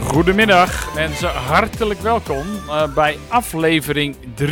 Goedemiddag mensen, hartelijk welkom bij aflevering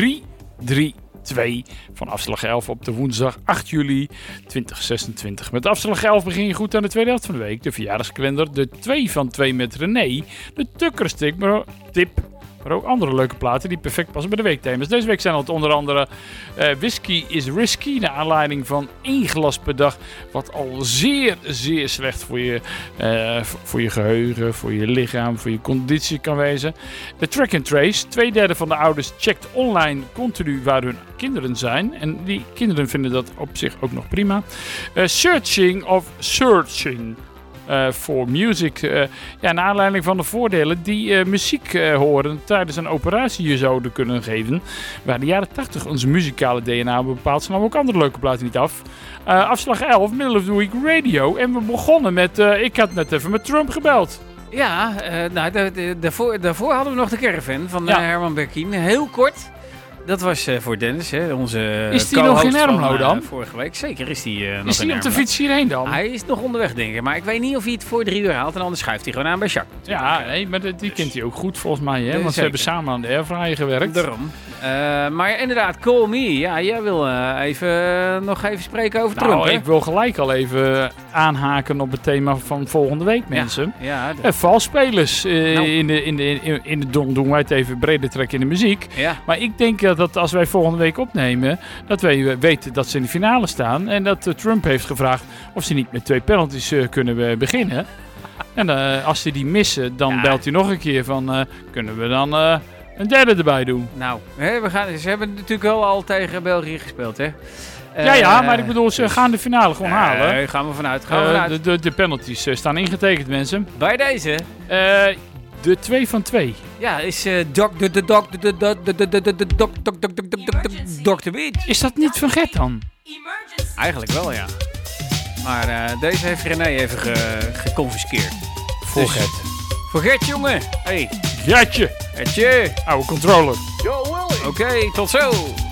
332 van Afslag 11 op de woensdag 8 juli 2026. Met Afslag 11 begin je goed aan de tweede helft van de week. De verjaardagskalender, de 2 van 2 met René, de tukkerstip, maar ook andere leuke platen die perfect passen bij de weekthema's. Deze week zijn het onder andere Whisky is Risky, naar aanleiding van 1 glas per dag. Wat al zeer, zeer slecht voor je geheugen, voor je lichaam, voor je conditie kan wezen. De Track and Trace, 2/3 van de ouders checkt online continu waar hun kinderen zijn. En die kinderen vinden dat op zich ook nog prima. Searching of Searching. Voor music. Naar aanleiding van de voordelen die muziek horen tijdens een operatie je zouden kunnen geven. Waar de jaren 80 onze muzikale DNA bepaalt, slaan we ook andere leuke platen niet af. Afslag 11, Middle of the Week Radio. En we begonnen met, ik had net even met Trump gebeld. Ja, daarvoor hadden we nog de caravan van Herman Berkien. Heel kort. Dat was voor Dennis, hè, onze Is die nog in Ermelo dan? Vorige week. Zeker is die nog in Ermelo. Is die op de fiets hierheen dan? Hij is nog onderweg, denk ik. Maar ik weet niet of hij het voor 3 uur haalt. En anders schuift hij gewoon aan bij Jacques. Ja, nee, maar die kent hij ook goed volgens mij. Hè? Want ze hebben samen aan de airfryer gewerkt. Daarom. Maar inderdaad, Call Me. Ja, jij wil nog even spreken over Trump, hè? Ik wil gelijk al even aanhaken op het thema van volgende week, mensen. Ja, valsspelers. In de Don doen wij het even breder trekken in de muziek. Ja. Maar ik denk dat als wij volgende week opnemen, dat wij weten dat ze in de finale staan. En dat Trump heeft gevraagd of ze niet met 2 penalties kunnen beginnen. En als ze die missen, dan belt hij nog een keer van, kunnen we dan een derde erbij doen? Nou, ze hebben natuurlijk wel al tegen België gespeeld, hè? Maar ik bedoel, ze gaan de finale gewoon halen. Nee, gaan we vanuit. De penalties staan ingetekend, mensen. Bij deze? De 2 van 2. Ja, is Dr. Beat. Is dat niet van Gert dan? Eigenlijk wel, ja. Maar deze heeft René even geconfiskeerd. Voor Gert. Voor Gert, jongen. Hey. Gertje. Gertje. Oude controller. Oké, tot zo.